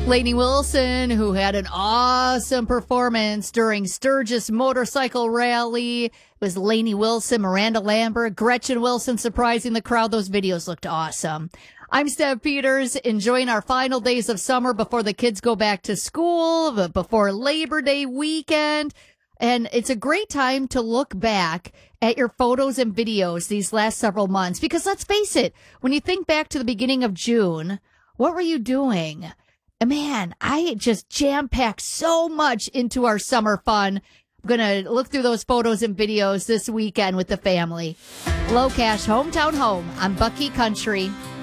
Lainey Wilson, who had an awesome performance during Sturgis Motorcycle Rally. It was Lainey Wilson, Miranda Lambert, Gretchen Wilson surprising the crowd. Those videos looked awesome. I'm Steph Peters, enjoying our final days of summer before the kids go back to school, before Labor Day weekend. And it's a great time to look back at your photos and videos these last several months. Because let's face it, when you think back to the beginning of June, what were you doing? Man, I just jam-packed so much into our summer fun. I'm going to look through those photos and videos this weekend with the family. Low Cash Hometown Home on Buckeye Country.